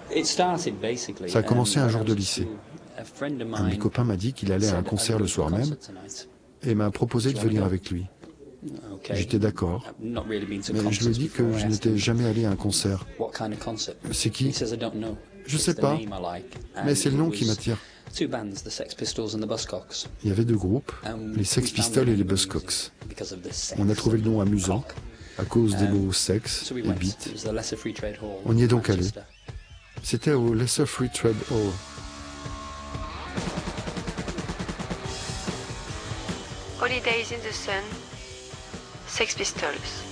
Ça a commencé un jour de lycée. Un de mes copains m'a dit qu'il allait à un concert le soir même et m'a proposé de venir avec lui. J'étais d'accord, mais je lui ai dit que je n'étais jamais allé à un concert. C'est qui? Je sais pas, mais c'est le nom qui m'attire. Il y avait deux groupes, les Sex Pistols et les Buzzcocks. On a trouvé le nom amusant à cause des mots sexe et beat. On y est donc allé. C'était au Lesser Free Trade Hall. Holidays in the Sun, Sex Pistols.